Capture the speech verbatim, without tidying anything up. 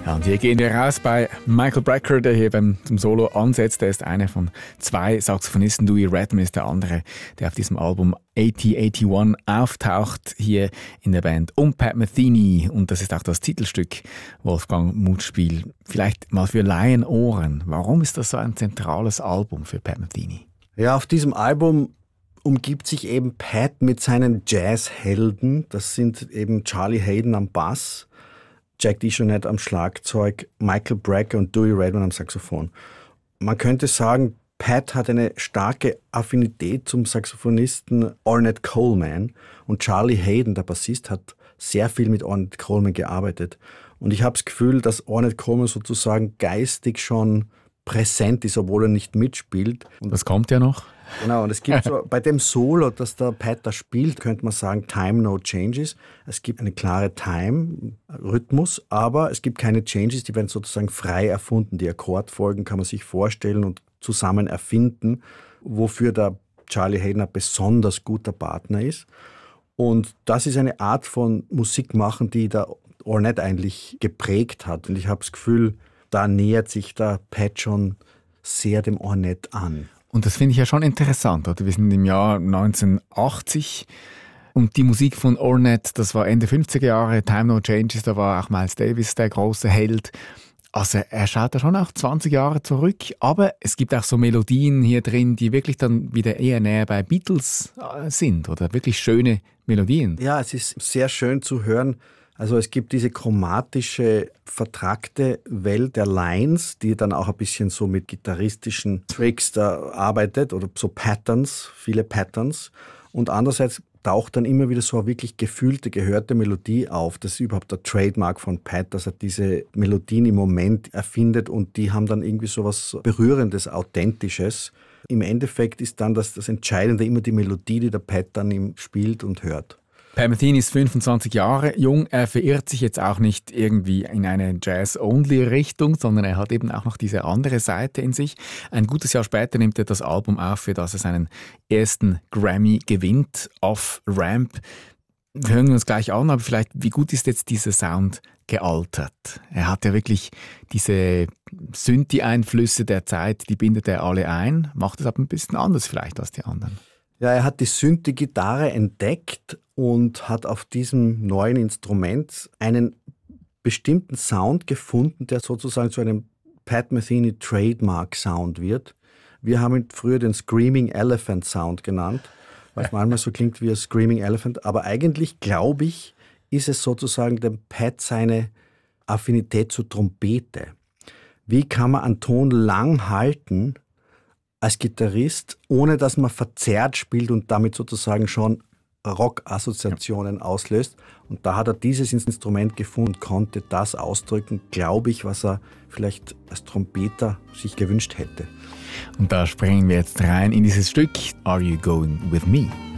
Ja, und hier gehen wir raus bei Michael Brecker, der hier beim zum Solo ansetzt. Er ist einer von zwei Saxophonisten. Louis Redman ist der andere, der auf diesem Album achtzig einundachtzig auftaucht, hier in der Band um Pat Metheny. Und das ist auch das Titelstück, Wolfgang Mutspiel. Vielleicht mal für Laienohren. Warum ist das so ein zentrales Album für Pat Metheny? Ja, auf diesem Album umgibt sich eben Pat mit seinen Jazzhelden. Das sind eben Charlie Haden am Bass, Jack DeJohnette am Schlagzeug, Michael Brecker und Louis Redman am Saxophon. Man könnte sagen, Pat hat eine starke Affinität zum Saxophonisten Ornette Coleman und Charlie Haden, der Bassist, hat sehr viel mit Ornette Coleman gearbeitet. Und ich habe das Gefühl, dass Ornette Coleman sozusagen geistig schon präsent ist, obwohl er nicht mitspielt. Und das kommt ja noch. Genau, und es gibt so, bei dem Solo, das der Pat da spielt, könnte man sagen, Time No Changes. Es gibt eine klare Time-Rhythmus, aber es gibt keine Changes, die werden sozusagen frei erfunden. Die Akkordfolgen kann man sich vorstellen und zusammen erfinden, wofür der Charlie Haden ein besonders guter Partner ist. Und das ist eine Art von Musik machen, die der Ornette eigentlich geprägt hat. Und ich habe das Gefühl, da nähert sich der Pat schon sehr dem Ornette an. Und das finde ich ja schon interessant, oder? Wir sind im Jahr neunzehnhundertachtzig und die Musik von Ornette, das war Ende fünfziger Jahre, Time No Changes, da war auch Miles Davis der große Held. Also er schaut da schon auch zwanzig Jahre zurück, aber es gibt auch so Melodien hier drin, die wirklich dann wieder eher näher bei Beatles sind oder wirklich schöne Melodien. Ja, es ist sehr schön zu hören. Also es gibt diese chromatische, vertrackte Welt der Lines, die dann auch ein bisschen so mit gitarristischen Tricks da arbeitet oder so Patterns, viele Patterns. Und andererseits taucht dann immer wieder so eine wirklich gefühlte, gehörte Melodie auf. Das ist überhaupt der Trademark von Pat, dass er diese Melodien im Moment erfindet und die haben dann irgendwie so was Berührendes, Authentisches. Im Endeffekt ist dann das, das Entscheidende immer die Melodie, die der Pat dann ihm spielt und hört. Pat Metheny ist fünfundzwanzig Jahre jung. Er verirrt sich jetzt auch nicht irgendwie in eine Jazz-Only-Richtung, sondern er hat eben auch noch diese andere Seite in sich. Ein gutes Jahr später nimmt er das Album auf, für das er seinen ersten Grammy gewinnt, Off Ramp. Wir hören uns gleich an, aber vielleicht, wie gut ist jetzt dieser Sound gealtert? Er hat ja wirklich diese Synthi-Einflüsse der Zeit, die bindet er alle ein, macht es aber ein bisschen anders vielleicht als die anderen. Ja, er hat die Synthi-Gitarre entdeckt und hat auf diesem neuen Instrument einen bestimmten Sound gefunden, der sozusagen zu einem Pat Metheny Trademark Sound wird. Wir haben ihn früher den Screaming Elephant Sound genannt, was manchmal so klingt wie ein Screaming Elephant, aber eigentlich, glaube ich, ist es sozusagen dem Pat seine Affinität zur Trompete. Wie kann man einen Ton lang halten als Gitarrist, ohne dass man verzerrt spielt und damit sozusagen schon Rock-Assoziationen ja. auslöst. Und da hat er dieses Instrument gefunden und konnte das ausdrücken, glaube ich, was er vielleicht als Trompeter sich gewünscht hätte. Und da springen wir jetzt rein in dieses Stück Are You Going With Me?